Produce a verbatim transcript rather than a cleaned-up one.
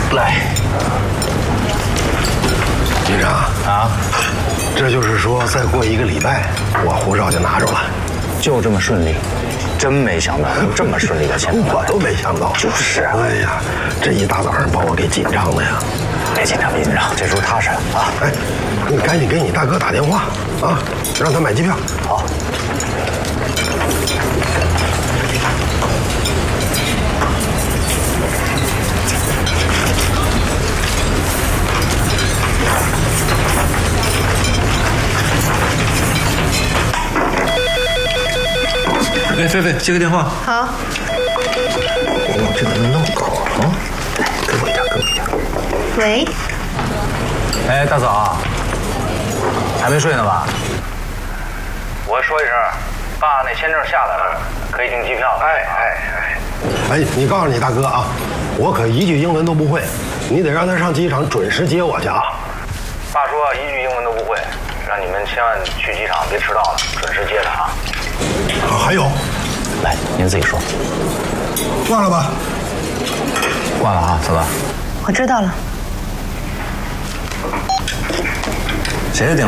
来， 局长啊， 这就是说，再过一个礼拜，我护照就拿着了， 就这么顺利，真没想到能这么顺利的签出来。 我都没想到。 就是啊， 哎呀，这一大早上把我给紧张的呀！ 别紧张，别紧张，这时候踏实了啊！ 哎，你赶紧给你大哥打电话啊，让他买机票。 好。 哎，菲菲，接个电话。 好。 我这个弄口啊，给我一点，给我一点。 喂。 哎，大嫂，还没睡呢吧？ 我说一声，爸那签证下来了，可以订机票了。 哎哎哎，哎，你告诉你大哥啊，我可一句英文都不会，你得让他上机场准时接我去啊。 爸说一句英文都不会，让你们千万去机场别迟到了，准时接他啊。 啊，还有， 来，您自己说。 挂了吧？ 挂了啊，嫂子。 我知道了。 谁的电话？